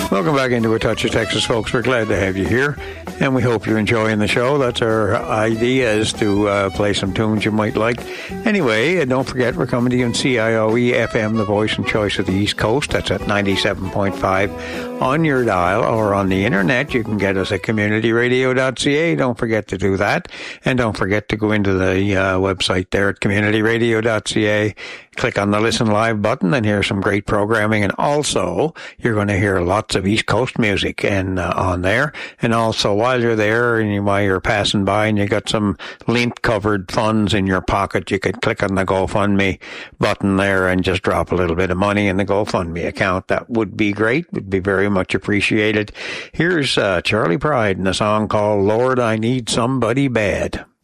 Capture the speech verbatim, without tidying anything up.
Welcome back into A Touch of Texas, folks. We're glad to have you here, and we hope you're enjoying the show. That's our idea, is to uh, play some tunes you might like. Anyway, and don't forget, we're coming to you on C I O E F M, the voice and choice of the East Coast. That's at ninety-seven point five on your dial, or on the internet. You can get us at community radio dot c a. Don't forget to do that. And don't forget to go into the uh, website there at community radio dot c a. Click on the Listen Live button and hear some great programming. And also, you're going to hear lots of East Coast music and uh, on there. And also, while you're there and you, while you're passing by and you got some lint-covered funds in your pocket, you could click on the GoFundMe button there and just drop a little bit of money in the GoFundMe account. That would be great. Would be very much appreciated. Here's uh, Charlie Pride in a song called Lord, I Need Somebody Bad.